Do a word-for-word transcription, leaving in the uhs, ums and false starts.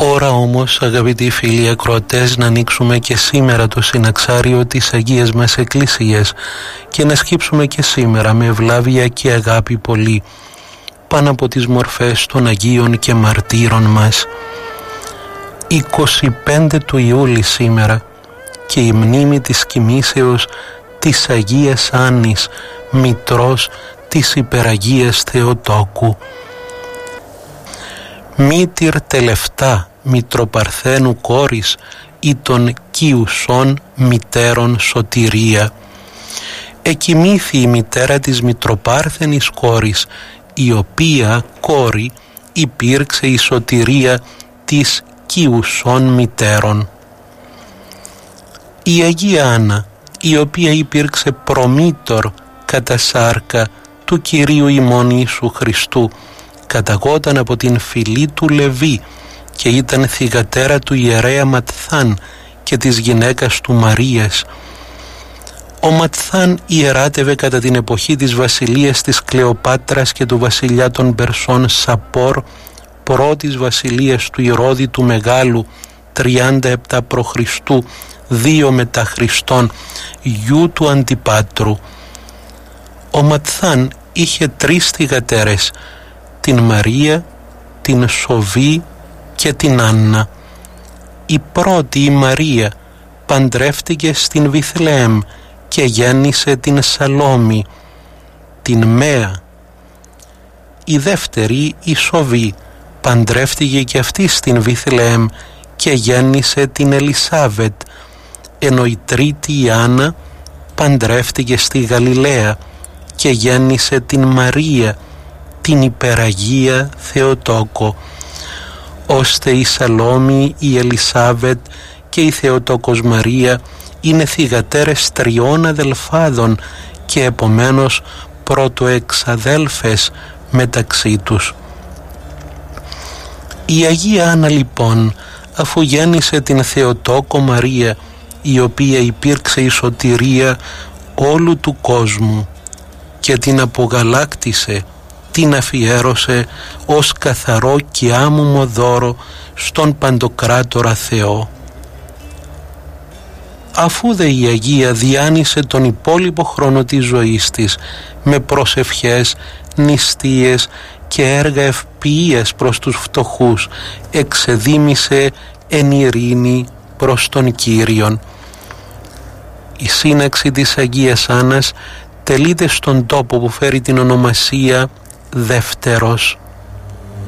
Ώρα όμως, αγαπητοί φίλοι ακροατές, να ανοίξουμε και σήμερα το συναξάριο της Αγίας μας Εκκλησίας και να σκύψουμε και σήμερα με ευλάβεια και αγάπη πολύ πάνω από τις μορφές των Αγίων και Μαρτύρων μας. είκοσι πέντε του Ιούλη σήμερα και η μνήμη της κοιμήσεως της Αγίας Άννης, μητρός της Υπεραγίας Θεοτόκου. Μήτηρ τελευτά Μητροπαρθένου κόρης ή των Κιουσών μητέρων σωτηρία. Εκοιμήθη η μητέρα της Μητροπάρθενης κόρης, η οποία κόρη υπήρξε η σωτηρία της Κιουσών μητέρων. Η Αγία Άννα, η οποία υπήρξε προμήτωρ κατά σάρκα του Κυρίου ημών Ιησού Χριστού, καταγόταν από την φυλή του Λεβί και ήταν θυγατέρα του ιερέα Ματθάν και της γυναίκας του Μαρίας. Ο Ματθάν ιεράτευε κατά την εποχή της βασιλείας της Κλεοπάτρας και του βασιλιά των Περσών Σαπόρ, πρώτης βασιλείας του Ηρώδη του Μεγάλου, τριάντα επτά π.Χ., δύο μετά Χριστόν, γιου του Αντιπάτρου. Ο Ματθάν είχε τρεις θυγατέρες, την Μαρία, την Σοβή και την Άννα. Η πρώτη, η Μαρία, παντρεύτηκε στην Βιθλεέμ και γέννησε την Σαλόμη, την Μέα. Η δεύτερη, η Σοβή, παντρεύτηκε και αυτή στην Βιθλεέμ και γέννησε την Ελισάβετ, ενώ η τρίτη, η Άννα, παντρεύτηκε στη Γαλιλαία και γέννησε την Μαρία, την Υπεραγία Θεοτόκο, ώστε η Σαλόμη, η Ελισάβετ και η Θεοτόκος Μαρία είναι θυγατέρες τριών αδελφάδων και επομένως πρωτοεξαδέλφες μεταξύ τους. Η Αγία Άννα λοιπόν, αφού γέννησε την Θεοτόκο Μαρία, η οποία υπήρξε η σωτηρία όλου του κόσμου, και την απογαλάκτησε, την αφιέρωσε ως καθαρό και άμωμο δώρο στον Παντοκράτορα Θεό. Αφού δε η Αγία διάνυσε τον υπόλοιπο χρόνο της ζωής της με προσευχές, νηστείες και έργα ευποιίας προς τους φτωχούς, εξεδήμησε εν ειρήνη προς τον Κύριον. Η σύναξη της Αγίας Άννας τελείται στον τόπο που φέρει την ονομασία Δεύτερος.